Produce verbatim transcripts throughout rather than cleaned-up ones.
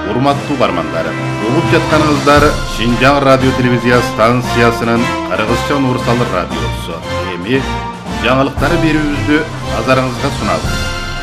Урматтуу угармандар, угуп жатканыңыздар Шинжаң радио телевизия станциясынын Кыргызча универсал радиосу. Эми жаңылыктары берүүбүздү назарыңызга сунабыз.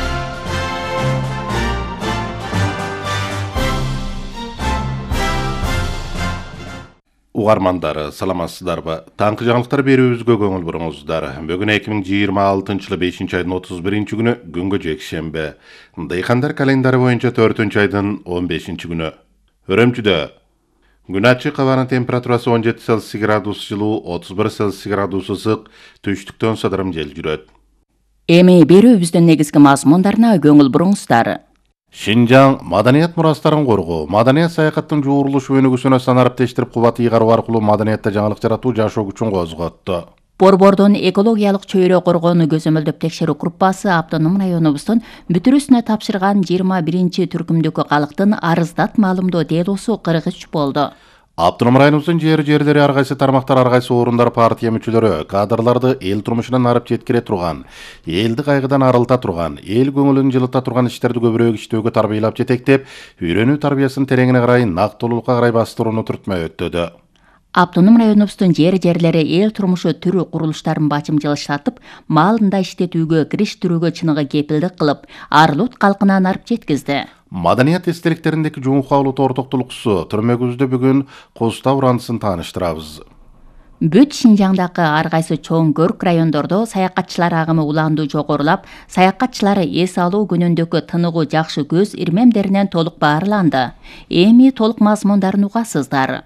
Угармандары, саламатсыздарбы? Таңкы жаңылыктар берүүбүзгө көңүл буруңуздар. Бүгүн эки миң жыйырма алтынчы жылы бешинчи айдын отуз биринчи күнү күнгө жекшембе. Дыйкандар календары боюнча төртүнчү айдын он бешинчи күнү. Өрөмчүдө күн ачык, абанын температурасы он жети Цельсий градус жылуу, отуз бир Цельсий градус ысык, түштүктөн сыдырым жел жүрөт. Эми берүүбүздүн негизги мазмундарына көңүл буруңуздар. Шинжаң маданият мурастарын коргоо, маданият саякаттын жуурулушу өнүгүүсүнө санариптештирип кубат ыйгаруу аркылуу маданиятта жаңылык жаратуу жашоо күчүн козготту. Борбордун экологиялык чөйрө коргоону көзөмөлдөп текшерүү группасы автоном районубуздун бүтүрүүсүнө тапшырган жыйырма биринчи түркүмдүккө калктын арыздат маалымдоо делосу кыргызч болду. Автоном районубуздун жер-жерлери ар кайсы тармактар, ар кайсы орундар, партия мүчөлөрү кадрларды эл турмушунан арып жеткире турган, элди кайгыдан арылта турган, эл көңүлүн жылыта турган иштерди көбүрөөк иштөөгө тарбиялап жетектеп, үйрөнүү тарбиясынын тереңине карай, нактылуулукка карай бастырууну түртмөй өттөдү. Автоном районубуздун жер-жерлери эл турмушу түрүү курулуштарын бачымчылыштатып, маалында иштетүүгө, кириштирүүгө чыныгы кепилдик кылып, арлут калкынан арып жеткизди. Маданият эстеликтериндеги жуңку улут ортоктулуксу түрмөгүбүздө бүгүн Куста урансын тааныштырабыз. Бүт Шинжаңдагы ар кайсы чоң көрк райондордо саякатчылар агымы улаандуу жогорулап, саякатчылары эс алуу күнүндөгү тыныгуу жакшы көз ирмемдеринен толук баарланды. Эми толук мазмундарын угасыздар.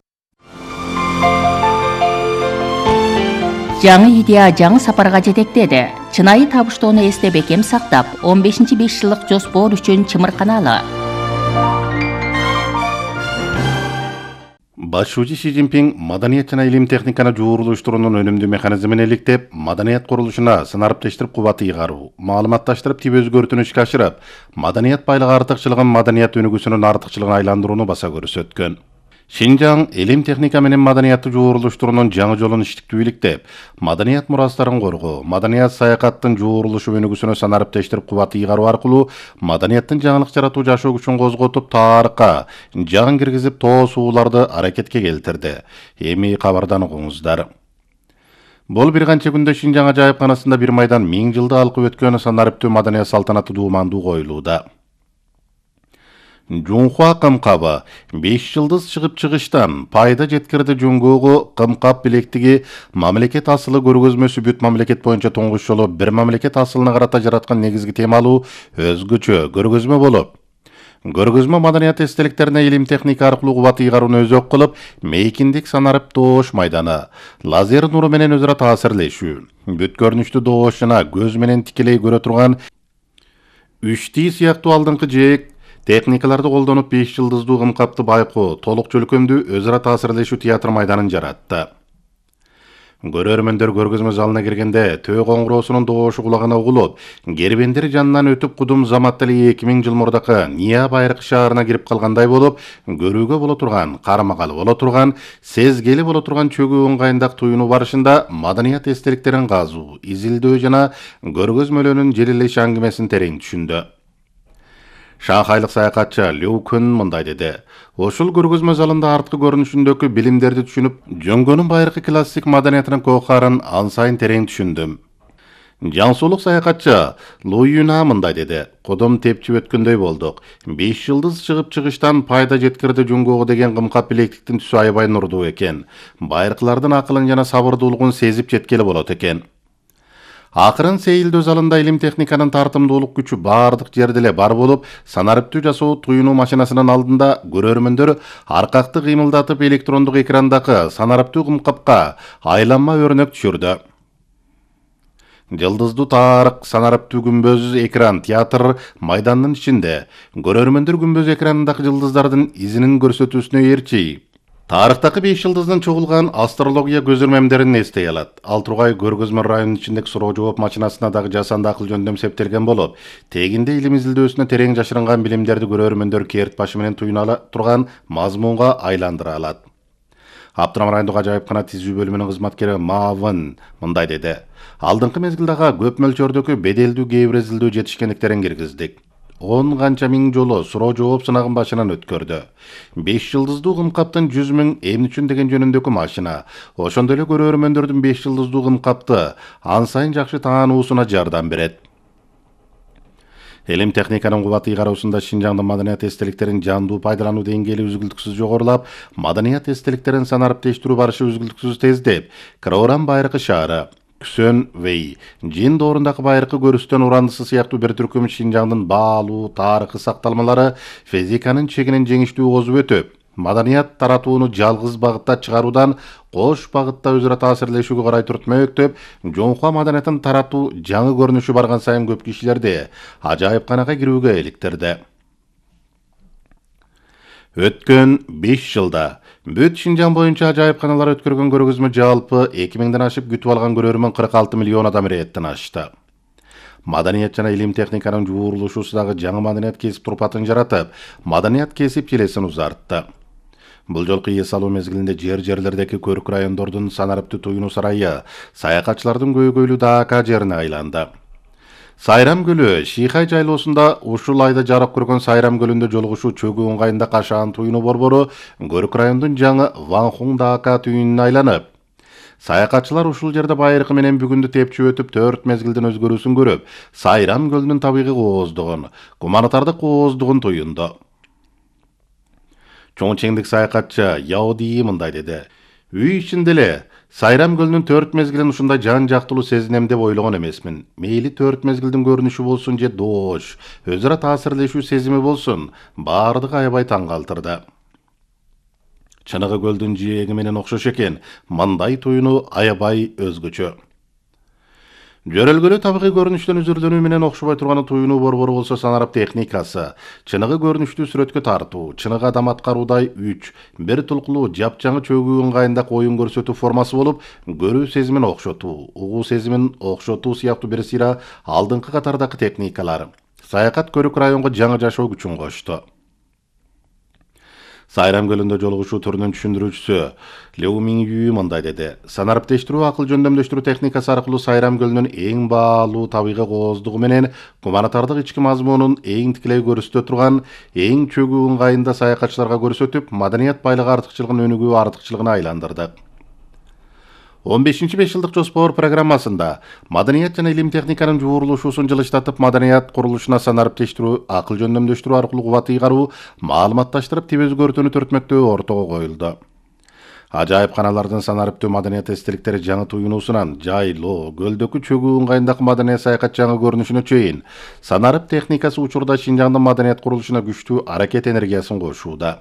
Жаңы идея жаңы сапарга жетектеди. Чынайы табыштоону эсте бекем сактап, он бешинчи беш жылдык жоспор үчүн чымырканалы. Башчы Си Цзиньпин маданият жана илим техниканы жуурулуштуруунун өнүмдүү механизмин иликтеп, маданият курулушуна сынарыптештирип кубат ыйгаруу, маалыматташтырып тип өзгөртүүнү ишке ашырып, маданият байлыгы артыкчылыгын маданият өнүгүүсүнүн артыкчылыгына айландырууну баса көрсөткөн. Шинжаң илим техника менен маданиятты жуурулуштуруунун жаңы жолун иштиктүү иликтеп, маданият мурастарын коргоо, маданият саякаттын жуурулушу өнүгүүсүнө санариптештирип кубат ыйгаруу аркылуу маданияттын жаңылык жаратуу жашоо күчүн козготуп, тарыхка жан киргизип, тоо сууларды аракетке келтирди. Эми кабардан угуңуздар. Бул бир канча күндө Шинжаң ажайыпканасында бир майдан миң жылды алкып өткөн санариптүү маданият салтанаты дуумандуу коюлууда. Жунхуа кымкабы беш жылдыз чыгып чыгыштан пайда жеткирди жуңгугу кымкап билектиги мамлекет асылы көргөзмөсү бүт мамлекет боюнча тоңгуч жолу бир мамлекет асылына карата жараткан негизги темалуу өзгөчө көргөзмө болуп, көргөзмө маданият эстеликтерине илим техника аркылуу кубат ыйгарууну өзөк кылып, мейкиндик санарып доош майданы, лазер нуру менен өзара таасирлешүү, бүт көрүнүштү доош жана көз менен тикелей көрө турган үч Д сыяктуу алдыңкы жээк техникаларды колдонуп беш жылдыздуу кымкапты байкоо, толук чөлкөмдүү өзара таасирлешүү театр майданын жаратты. Көрөрмөндөр көргөзмө залына киргенде төө коңгуроосунун доошу кулагына угулуп, кербендер жанынан өтүп кудум заматтали эки миң жыл мурдакы Ния байрак шаарына кирип калгандай болуп, көрүүгө боло турган, кармагалы боло турган, сезгели боло турган чөгүү ыңгайындак туюнуу барышында маданият эстеликтерин казуу, изилдөө жана көргөзмөлөрүнүн желелеш аңгимесин терең түшүндү. Шанхайлык саякатчы Лю Күн мындай деди. Ошол көргөзмө залында арткы көрүнүшүндөгү билимдерди түшүнүп, жөнгөнүн байыркы классик маданиятынын көкарын ан сайын терең түшүндүм. Жансуулук саякатчы Лу Юна мындай деди. Кодом тепчип өткөндөй болдук. беш жылдыз чыгып чыгыштан пайда жеткирди жуңгугу деген кымкап билектиктин түсү аябай нурдуу экен. Байыркылардын акылын жана сабырдуулугун сезип жеткели болот экен. Акырын сейилдөө залында илим техниканын тартымдуулук күчү бардык жерде эле бар болуп, санариптүү жасоо туюнуу машинасынын алдында көрөрмөндөр аркакты кыймылдатып электрондук экрандагы санариптүү кымкапка айланма өрнөк түшүрдү. Жылдыздуу тарык санариптүү күмбөз экран театр майданынын ичинде көрөрмөндөр күмбөз экранындагы жылдыздардын изинин көрсөтүүсүнө ээрчи тарыхтагы беш жылдыздын чогулган астрология көзөрмөмдерин эстей алат. Ал тургай көргөзмө районунун ичиндеги суроо жооп машинасына дагы жасанды акыл жөндөм септелген болуп, тегинде илим изилдөөсүнө терең жашырынган билимдерди көрөрмөндөр керт башы менен туюна турган мазмунга айландыра алат. Автоном райондук ажайыпкана тизүү бөлүмүнүн кызматкери Мавын мындай деди. Алдыңкы мезгилдеги көп мөлчөрдөгү беделдүү кээ бир изилдөө жетишкендиктерин киргиздик. он канча миң жолу суроо жооп сынагын башынан өткөрдү. беш жылдыздуу кымкаптын жүз миң эмне үчүн деген жөнүндөгү машина, ошондой эле көрөрмөндөрдүн беш жылдыздуу кымкапты ан сайын жакшы таануусуна жардам берет. Элим техниканын кубаты ыйгаруусунда Шинжаңдын маданият эстеликтерин жандуу пайдалануу деңгээли үзгүлтүксүз жогорулап, маданият эстеликтерин санариптештирүү барышы үзгүлтүксүз тездеп, Кырауран байыркы шаары, Күсөн Вей, Жин доорундагы байыркы көрүстөн урандысы сыяктуу бир түркүм Шинжаңдын баалуу тарыхый сакталмалары физиканын чегинен жеңиштүү озуп өтүп, маданият таратууну жалгыз багытта чыгаруудан кош багытта өзүрө таасирлешүүгө карай түртмөктөп, жоңкуа маданиятын таратуу жаңы көрүнүшү барган сайын көп кишилерди ажайыпканага кирүүгө иликтирди. Өткөн беш жылда бүт Шинжаң боюнча ажайыпканалар өткөргөн көргөзмө жалпы эки миңден ашып күтүп алган көрөрмөн кырк алты миллион адам иреттен ашты. Маданият жана илим техниканын жуурулушуусундагы жаңы маданият кесип турпатын жаратып, маданият кесип желесин узартты. Бул жолку эс алуу мезгилинде жер-жерлердеги көрк райондордун санариптүү туюну сарайы саякатчылардын көйгөйлүү дака жерине айланды. Сайрам көлү Шихай жайлоосунда ушул айда жарык көргөн Сайрам көлүндө жолугушуу чөгүү ыңгайында кашаан туюну борбору көрк райондун жаңы Ванхун дака түйүнүнө айланып, саякатчылар ушул жерде байыркы менен бүгүндү тепчип өтүп төрт мезгилдин өзгөрүүсүн көрүп, Сайрам көлүнүн табигый кооздугун, гуманитардык кооздугун туюнду. Чоң чеңдик саякатчы Яуди мындай деди: Үй ичинде эле Сайрам көлүнүн төрт мезгилин ушундай жан жактылуу сезинем деп ойлогон эмесмин. Мейли төрт мезгилдин көрүнүшү болсун же доош, өзүрө таасирлешүү сезими болсун, баардыгы аябай таң калтырды. Чыныгы көлдүн жээги менен окшош экен, мындай туюну аябай өзгөчө. Жөрөлгөлүү табигый көрүнүштөн үзүрдөнүү менен окшобой турган туюну борбору болсо санарып техникасы, чыныгы көрүнүштүү сүрөткө тартуу, чыныгы адам аткаруудай үч, бир тулкулуу жапжаңы чөгүү ыңгайындагы оюн көрсөтүү формасы болуп, көрүү сезимин окшотуу, угуу сезимин окшотуу сыяктуу бир сыйра алдыңкы катардагы техникалар. Саякат көрк районго жаңы жашоо күчүн кошту. Сайрам көлүндө жолугушуу түрүнүн түшүндүрүүчүсү Леу Мингүү мындай деди: Санариптештирүү акыл жөндөмдөштүрүү техникасы аркылуу Сайрам көлүнүн эң баалуу табигый кооздугу менен гуманитардык ички мазмунун эң тикелей көрсөтө турган эң чөгүү ыңгайында саякатчыларга көрсөтүп, маданият байлыгы артыкчылыгын өнүгүү артыкчылыгына айландырдык. он бешинчи беш жылдык жоспор программасында маданият жана илим техниканын жуурулушуусун жылыштатып, маданият курулушуна санариптештирүү, акыл жөндөмдөштүрүү аркылуу кубат ыйгаруу, маалыматташтырып теп өзгөртүүнү түртмөктөө ортого коюлду. Ажайыпканалардын санариптүү маданият эстеликтери жаңы туюнуусунан жайлоо, көлдөгү чөгүү ыңгайындагы маданият саякат жаңы көрүнүшүнө чейин санарып техникасы учурда Шинжаңдын маданият курулушуна күчтүү аракет энергиясын кошууда.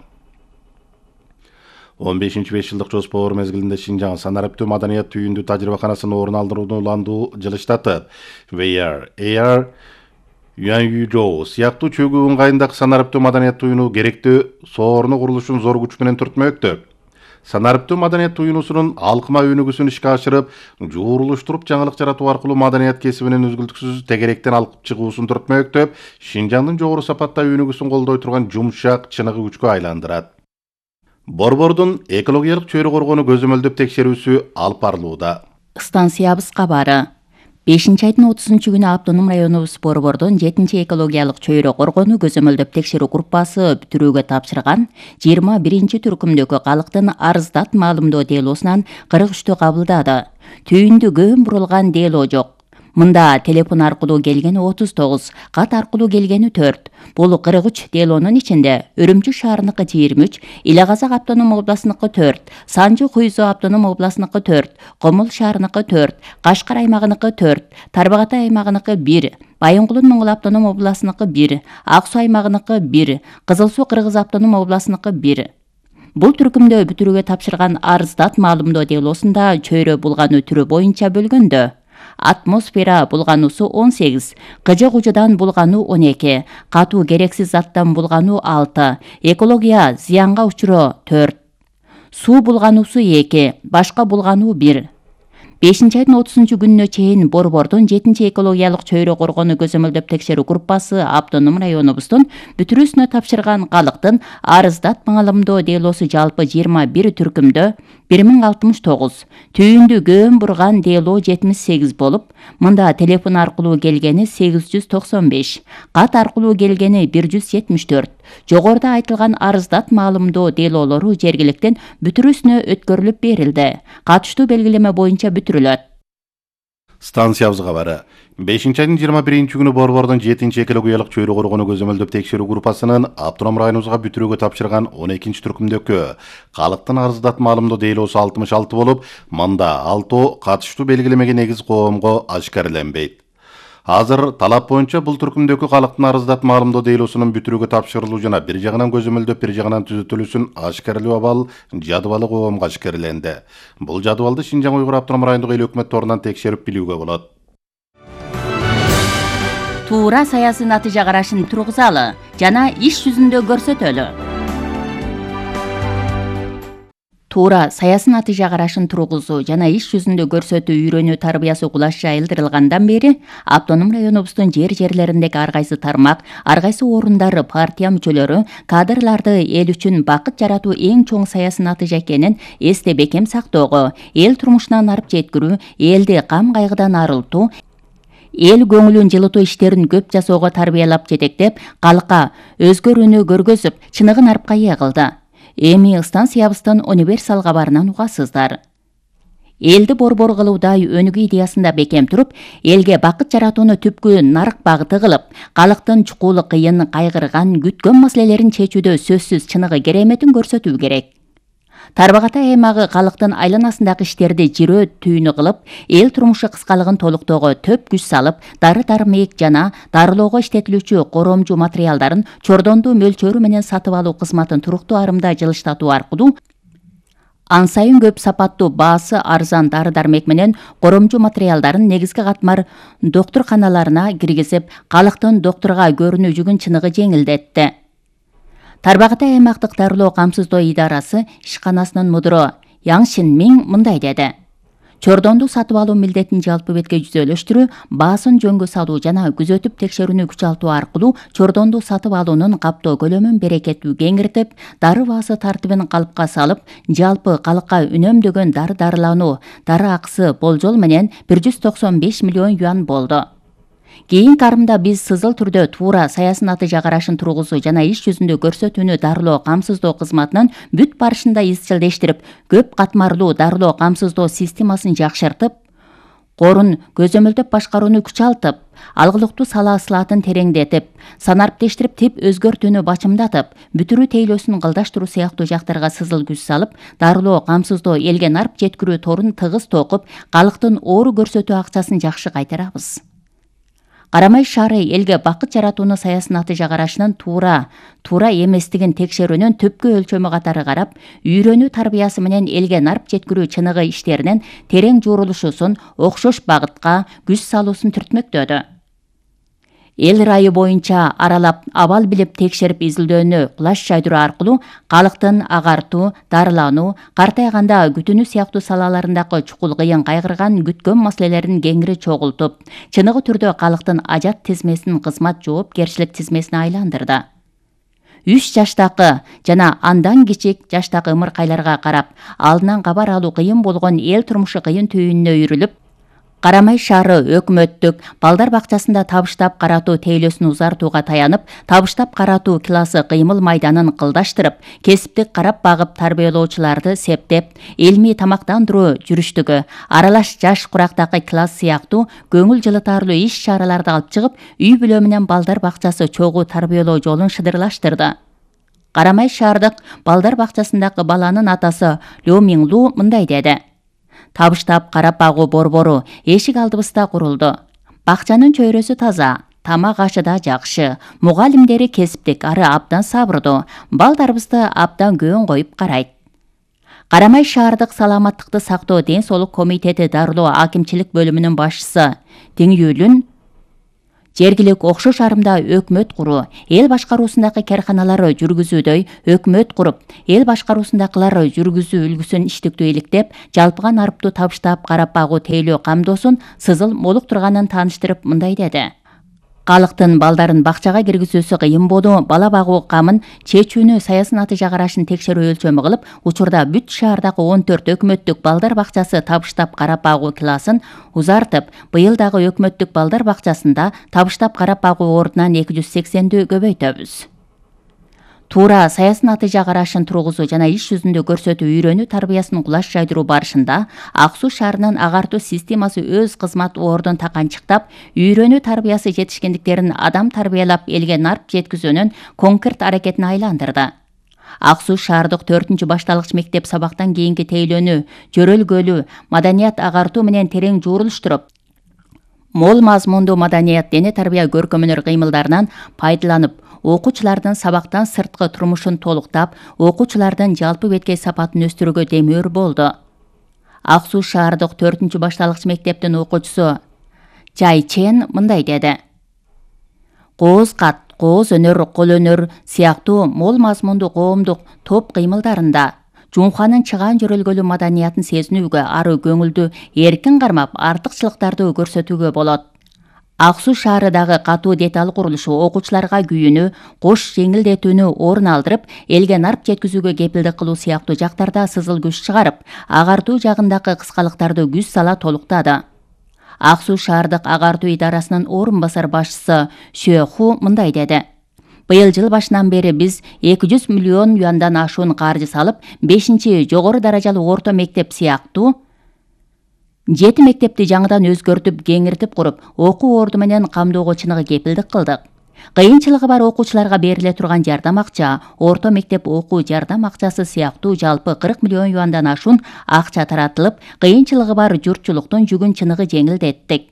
он бешинчи беш жылдык жоспор мезгилинде Шинжаң санариптүү маданият түйүндүү тажрыйбаканасын орун алдырууну уландуу жылыштатып, ви ар, эй ар, Юанюжоу сыяктуу чөгүү ыңгайындагы санариптүү маданият туюну керектүү сооруну курулушун зор күч менен түртмөктө. Санариптүү маданият туюнусунун алкыма өнүгүүсүн ишке ашырып, жуурулуштуруп жаңылык жаратуу аркылуу маданият кесибинин үзгүлтүксүз тегеректен алып чыгуусун түртмөктөп, Шинжаңдын жогору сапатта өнүгүүсүн колдой турган жумшак, чыныгы күчкө айландырат. Борбордун экологиялык чөйрө коргоону көзөмөлдөп текшерүүсү алып барылууда. Станциябыз кабары. бешинчи айдын отузунчу күнү автоном районубуз Борбордон жетинчи экологиялык чөйрө коргоону көзөмөлдөп текшерүү группасы бүтүрүүгө тапшырган жыйырма биринчи түркүмдөгү калктын арыздат маалымдоо делосунан кырк үчтү кабылдады. Түйүндү көм бурулган дело жок. Мында телефон аркылуу келгени отуз тогуз, кат аркылуу келгени төрт. Бул кырк үч делонун ичинде Өрүмчү шаарыныкы жыйырма үч, Иле Казак автоном областыныкы төрт, Санжы Куйзо автоном областыныкы төрт, Комул шаарыныкы төрт, Кашкар аймагыныкы төрт, Тарбагатай аймагыныкы бир, Байынгулун Моңгол автоном областыныкы бир, Ак Суу аймагыныкы бир, Кызыл Суу Кыргыз автоном областыныкы бир. Бул түркүмдө бүтүрүүгө тапшырган арыздат маалымдоо делосунда чөйрө булгануу түрү боюнча бөлгөндө атмосфера булгануусу он сегиз, кыжы кужудан булгануу он эки, катуу керексиз заттан булгануу алты, экология зыянга учуроо төрт, суу булгануусу эки, башка булгануу бир. бешинчи айдын отузунчу күнүнө чейин Борбордун жетинчи экологиялык чөйрө коргону көзөмөлдөп текшерүү группасы автоном районубуздун бүтүрүүсүнө тапшырган калктын арыздат маалымдоо делосу жалпы жыйырма бир түркүмдө бир миң алтымыш тогуз, түйүндү көөн бурган дело жетимиш сегиз болуп, мында телефон аркылуу келгени сегиз жүз токсон беш, кат аркылуу келгени бир жүз жетимиш төрт, жогоруда айтылган арыздат маалымдоо делолору жергиликтен бүтүрүүсүнө өткөрүлүп берилди. Катыштуу белгилеме боюнча бүтүрүлөт. Станциябыз кабары. бешинчи айдын жыйырма биринчи күнү Борбордун жетинчи экологиялык чөйрө коргону көзөмөлдөп текшерүү группасынын автоном районубузга бүтүрүүгө тапшырган он экинчи түркүмдөгү калктын арыздат маалымдоо делосу алтымыш алты болуп, мында алтоо катыштуу белгилемеге негиз коомго ашкареленбейт. Азыр талап боюнча бул түркүмдөгү калктын арыздат маалымдоо делосунун бүтүрүүгө тапшырылуу жана бир жагынан көзөмөлдөп, бир жагынан түзөтүлүүсүн ашкарелөө абал жадыбалы коомго ашкареленди. Бул жадыбалды Шинжаң Уйгур автоном райондук эл өкмөт торунан текшерип билүүгө болот. Туура саясий натыйжа карашын тургузалы жана иш жүзүндө көрсөтөлү. Туура саясий натыйжа карашын тургузуу жана иш жүзүндө көрсөтүү үйрөнүү тарбиясы кулаш жайылдырылгандан бери автоном районубуздун жер жерлериндеги ар кайсы тармак, ар кайсы орундары, партия мүчөлөрү кадрларды эл үчүн бакыт жаратуу эң чоң саясий натыйжа экенин эсте бекем сактоого, эл турмушуна нарып жеткирүү, элди кам кайгыдан арылтуу, эл көңүлүн жылытуу иштерин көп жасоого тарбиялап жетектеп, калкка өзгөрүүнү көргөзүп, чыныгын арпка ээ кылды. Эми станциябыздын универсал кабарынан угасыздар. Элди борбор кылууда өнүгүү идеясында бекем туруп, элге бакыт жаратууну түпкү нарык багыты кылып, калктын чукулы кыйын, кайгырган, күткөн маселелерин чечүүдө сөзсүз чыныгы кереметин көрсөтүү керек. Тарбагата аймагы калктын айланасындагы иштерди жирөө түйүнү кылып, эл турмушу кыскалыгын толуктоого төп күч салып, дары-дармек жана дарылоого иштетилүүчү коромжу материалдарын чордондуу мөлчөрү менен сатып алуу кызматын туруктуу арымда жылыштатуу аркылуу ан сайын көп сапаттуу, баасы арзан дары-дармек менен коромжу материалдарын негизги катмар доктурканаларына киргизип, калктын доктурга көрүнүү жүгүн чыныгы жеңилдетти. Тарбагата аймактык дарылоо камсыздоо идарасы ишканасынын мудуру Яң Шинмиң мындай деди. Чордонду сатып алуу милдетин жалпы бетке жүзөлөштүрүү, баасын жөнгө салуу жана күзөтүп текшерүүнү күчалтуу аркылуу чордонду сатып алуунун каптоо көлөмүн берекеттүү кеңиртип, дары баасы тартибин калыпка салып, жалпы калкка үнөмдөгөн дары дарылануу дары акысы болжол менен бир жүз токсон беш миллион юан болду. Кийинки арымда биз сызыл түрдө туура саясий натыйжа карашын тургузуу жана иш жүзүндө көрсөтүүнү дарылоо камсыздоо кызматынын бүт барышында изчилдештирип, көп катмарлуу дарылоо камсыздоо системасын жакшыртып, корун көзөмөлдөп башкарууну күчалтып, алгылыктуу сала ысылатын тереңдетип, санарптештирип тип өзгөртүүнү бачымдатып, бүтүрүү тейлөөсүн кылдаштыруу сыяктуу жактарга сызыл күч салып, дарылоо камсыздоо элге нарып жеткирүү торун тыгыз токуп, калктын оору көрсөтүү акчасын жакшы кайтарабыз. Карамай шаары элге бакыт жаратууну саясий натыйжа карашынын туура, туура эместигин текшерүүнүн түпкү өлчөмү катары карап, үйрөнүү тарбиясы менен элге нарып жеткирүү чыныгы иштеринен терең жуурулушусун, окшош багытка күч салуусун түртмөктөдү. Эл райы боюнча аралап, абал билип текшерип изилдөөнү кулаш жайдыруу аркылуу калктын агартуу, дарылануу, картайганда күтүнүү сыяктуу салаларындагы чукул кыйын, кайгырган, күткөн маселелерин кеңири чогултуп, чыныгы түрдө калктын ажат тизмесин кызмат жоопкерчилик тизмесине айландырды. үч жаштагы жана андан кичик жаштагы ымыркайларга карап, алдынан кабар алуу кыйын болгон эл турмушу кыйын түйүнүнө үйрүлүп, Карамай шаары өкмөттүк балдар бакчасында табыштап каратуу тейлөөсүн узартууга таянып, табыштап каратуу классы кыймыл майданын кылдаштырып, кесиптик карап багып тарбиялоочуларды септеп, илмий тамактандыруу жүрүштүгү, аралаш жаш курактагы класс сыяктуу көңүл жылытарлуу иш-чараларды алып чыгып, үй бүлө менен балдар бакчасы чогуу тарбиялоо жолун шыдырлаштырды. Карамай шаардык балдар бакчасындагы баланын атасы Лю Минглу мындай деди. Табыштап карап багуу борбору эшик алдыбызда курулду. Бакчанын чөйрөсү таза, тамак ашы да жакшы, мугалимдери кесиптик, ары абдан сабырдуу, балдарыбызды абдан көң коюп карайт. Карамай шаардык саламаттыкты сактоо ден соолук комитети дарылоо акимчилик бөлүмүнүн башчысы Теңүүлүн Жергилик окшош арымда өкмөт куруу, эл башкаруусундагы карканалары жүргүзүүдөй өкмөт куруп, эл башкаруусундагылары жүргүзүү үлгүсүн иштиктүү иликтеп, жалпыга нарыптуу табыштап карап багуу тейлөө камдоосун сызыл молуктурганын тааныштырып мындай деди. Калктын балдарын бакчага киргизүүсү кыйын болуу, бала багуу камын чечүүнү саясий натыйжа карашын текшерүү өлчөмү кылып, учурда бүт шаардагы он төрт өкмөттүк балдар бакчасы табыштап карап багуу классын узартып, быйыл дагы өкмөттүк балдар бакчасында табыштап карап багуу ордунан эки жүз сексенди көбөйтөбүз. Туура саясий натыйжа карашын тургузуу жана иш жүзүндө көрсөтүү үйрөнүү тарбиясын кулаш жайдыруу барышында Ак Суу шаарынын агартуу системасы өз кызмат ордун таканчыктап, үйрөнүү тарбиясы жетишкендиктерин адам тарбиялап элге нарп жеткизүүнүн конкрет аракетине айландырды. Ак Суу шаардык төртүнчү башталгыч мектеп сабактан кийинки тейлөөнү жөрөлгөлүү маданият агартуу менен терең жуурулуштуруп, мол мазмундуу маданият дене тарбия көркөмөнөр кыймылдарынан пайдаланып, окуучулардын сабактан сырткы турмушун толуктап, окуучулардын жалпы беткей сапатын өстүрүүгө демөөр болду. Ак Суу шаардык төртүнчү башталгыч мектептин окуучусу Жай Чен мындай деди. Кооз кат, кооз өнөр, кол өнөр сыяктуу мол мазмундуу коомдук топ кыймылдарында Жумханын чыгаан жөрөлгөлүү маданиятын сезинүүгө, ары көңүлдү эркин кармап, артыкчылыктарды көрсөтүүгө болот. Ак Суу шаарындагы катуу деталь курулушу окуучуларга күйүүнү, кош жеңилдетүүнү орун алдырып, элге нарп жеткизүүгө кепилдик кылуу сыяктуу жактарда сызыл күч чыгарып, агартуу жагындагы кыскалыктарды күч сала толуктады. Ак Суу шаардык агартуу идарасынын орун басар башчысы Шө Ху мындай деди. Быйыл жыл башынан бери биз эки жүз миллион юандан ашуун каржы салып, бешинчи жогору даражалуу орто мектеп сыяктуу жети мектепти жаңыдан өзгөртүп, кеңиртип куруп, окуу орду менен камдоого чыныгы кепилдик кылдык. Кыйынчылыгы бар окуучуларга бериле турган жардам акча, орто мектеп окуу жардам акчасы сыяктуу жалпы кырк миллион юандан ашуун акча таратылып, кыйынчылыгы бар журтчулуктун жүгүн чыныгы жеңилдеттик.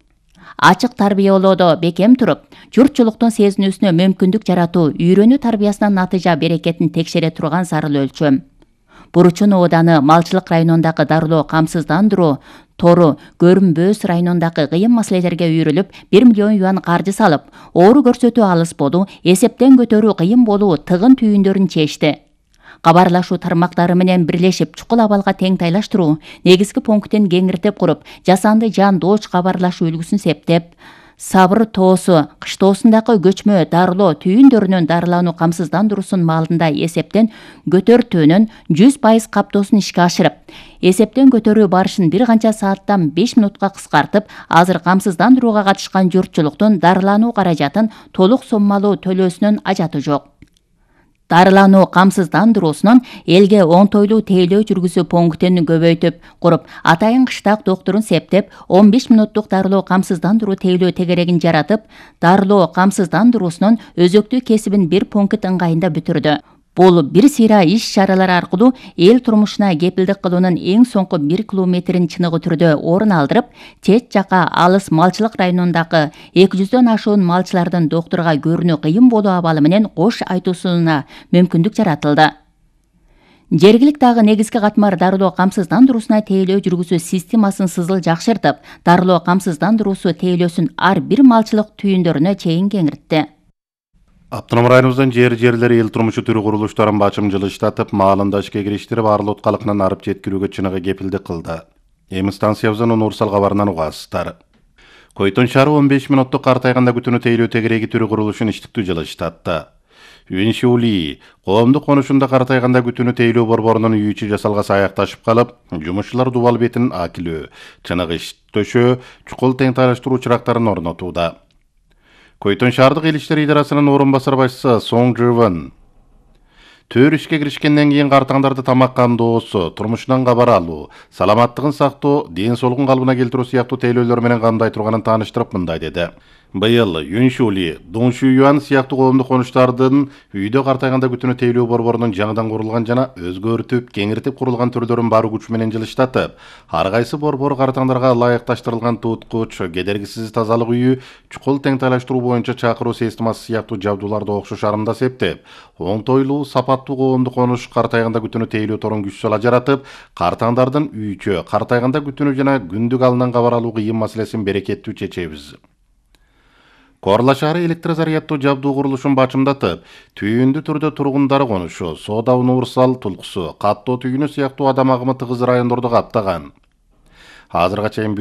Ачык тарбиялоодо бекем туруп, журтчулуктун сезинүүсүнө мүмкүндүк жаратуу үйрөнүү тарбиясынын натыйжа берекетин текшере турган зарыл өлчөм. Буручун ооданы Малчылык районундагы дарылоо камсыздандыруу тору Көрүнбөөс районундагы кыйын маселелерге үйрүлүп, бир миллион юан каржы салып, оору көрсөтүү алыс болуу, эсептен көтөрүү кыйын болуу тыгын түйүндөрүн чечти. Кабарлашуу тармактары менен бирлешип, чукул абалга тең тайлаштыруу, негизги пункттин кеңиртип куруп, жасанды жан дооч кабарлашуу үлгүсүн септеп, Сабыр тоосу кыштоосундагы көчмө дарылоо түйүндөрүнүн дарылануу камсыздандыруусун маалында эсептен көтөртүүнүн жүз пайыз каптоосун ишке ашырып, эсептен көтөрүү барышын бир канча сааттан беш минутка кыскартып, азыр камсыздандырууга катышкан журтчулуктун дарылануу каражатын толук соммалуу төлөөсүнүн ажаты жок. Дарылануу камсыздандыруусунун элге оңтойлуу тейлөө жүргүзүү пунктин көбөйтүп куруп, атайын кыштак доктурун септеп, он беш минуттук дарылоо камсыздандыруу тейлөө тегерегин жаратып, дарылоо камсыздандыруусунун өзөктүү кесибин бир пункт ыңгайында бүтүрдү. Бул бир сыйра иш-чаралар аркылуу эл турмушуна кепилдик кылуунун эң соңку бир километрин чыныгы түрдө орун алдырып, чет жака алыс Малчылык районундагы эки жүздөн ашуун малчылардын доктурга көрүнүү кыйын болуу абалы менен кош айтуусуна мүмкүндүк жаратылды. Жергилик дагы негизги катмар дарылоо камсыздандыруусуна тейлөө жүргүзүү системасын сызыл жакшыртып, дарылоо камсыздандыруусу тейлөөсүн ар бир малчылык түйүндөрүнө чейин кеңиртти. Автоном районубуздун жер жерлери эл турмушу түрү курулуштарын бачым жылыштатып, маалында ишке кириштирип, арылык калкынан арып жеткирүүгө чыныгы кепилдик кылды. Эми станциябыздын Нурсал кабарынан угасыздар. Койтон шаары он беш минуттук кар тайганда күтүүнү тейлөө тегереги түрү курулушун иштиктүү жылыштатты. Юншули коомдук конушунда кар тайганда күтүүнү тейлөө борборунун үйүчү жасалгасы аякташып калып, жумушчулар дубал бетин акилөө, чыныгы иш төшөө, чукул тең тайлаштыруу чырактарын орнотууда. Койтон шаардык эл иштери идарасынын орун басар башчысы Соң Жывын төр ишке киришкенден кийин картаңдарды тамак камдоосу, турмушунан кабар алуу, саламаттыгын сактоо, ден соолугун калыбына келтирүү сыяктуу тейлөөлөр менен камдай турганын тааныштырып мындай деди. Быйыл Юншули, Дуншуюан сыяктуу коомдук конуштардын үйдө кар тайганда күтүүнү тейлөө борборунун жаңыдан курулган жана өзгөртүп, кеңиртип курулган түрлөрүн бар күч менен жылыштатып, ар кайсы борбор картаңдарга ылайыкташтырылган туткуч, кедергисиз тазалык үйү, чукул тең тайлаштыруу боюнча чакыруу системасы сыяктуу жабдууларды окшош арымда септеп, оңтойлуу, сапаттуу коомдук конуш кар тайганда күтүүнү тейлөө торун күч сала жаратып, картаңдардын үйчө, кар тайганда күтүүнү жана күндүк алынан кабар алуу кыйын маселесин берекеттүү чечебиз. Корла шаары электр заряддуу жабдуу курулушун бачымдатып, түйүндү түрдө тургундары конушу, Соода Универсал Тулкусу, Каттоо түйүнү сыяктуу адам агымы тыгыз райондорду каптаган. Азырга чейин